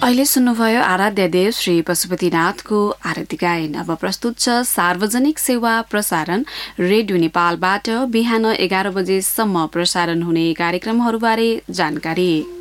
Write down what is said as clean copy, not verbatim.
अहिले सुन्नुभयो आराध्य देव श्री पशुपतिनाथको आरती गायन। अब प्रस्तुत छ सार्वजनिक सेवा प्रसारण रेडियो नेपालबाट बिहान 11 बजेसम्म प्रसारण हुने कार्यक्रमहरूबारे जानकारी।